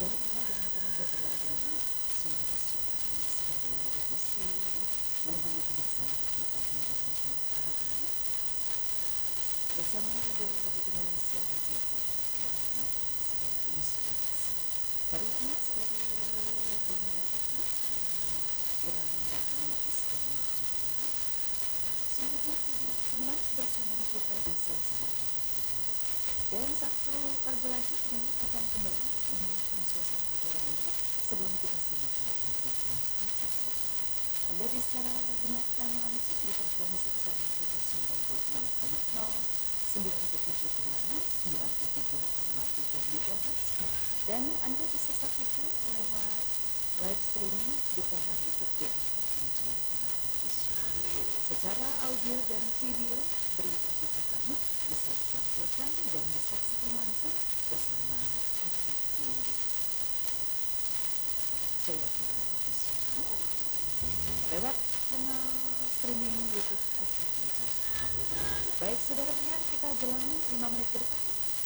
Saudara pernah dimanapun Anda berada, suara Mas dari Debussy menemani kebersamaan kita hingga ujung hari ini. Bersama Radio Republik Indonesia Yogyakarta yang sedang inspirasi. Karya Mas dari Bunda Kata dan irama melukis dan juga sungguh mati menarik kebersamaan kita di suasana hari ini. Dan satu lagu lagi ini akan kembali menghangatkan suasana tidur Anda sebelum kita simak berita acara. Anda bisa dengarkan langsung di frekuensi pesanan kita 96,0, 97,6, 93,3 MHz, dan Anda bisa saksikan lewat live streaming di kanal YouTube BFM Jayapura Official. Secara audio dan video, berita kami bisa ditampilkan dan disaksikan langsung bersama FFP Jayapura Official lewat kanal streaming YouTube FFP. Baik, saudara pendengar, kita jalan 5 menit ke depan.